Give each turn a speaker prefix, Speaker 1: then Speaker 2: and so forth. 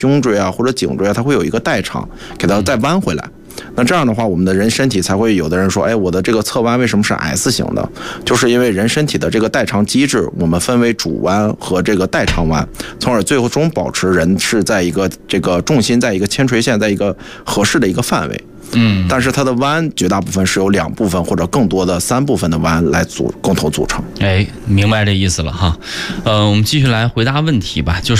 Speaker 1: 胸椎啊或者颈椎啊，它会有一个代偿，给它再弯回来。那这样的话，我们的人身体才会有的人说，哎，我的这个侧弯为什么是 S 型的？就是因为人身体的这个代偿机制，我们分为主弯和这个代偿弯，从而最终保持人是在一个这个重心在一个铅垂线，在一个合适的一个范围。但是它的弯绝大部分是由2部分或者更多的3部分的弯来共同组成。
Speaker 2: 哎，明白这意思了哈。我们继续来回答问题吧，就是